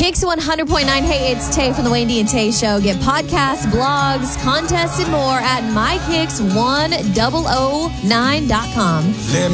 Kicks 100.9. Hey, it's Tay from the Wendy and Tay Show. Get podcasts, blogs, contests, and more at mykicks1009.com.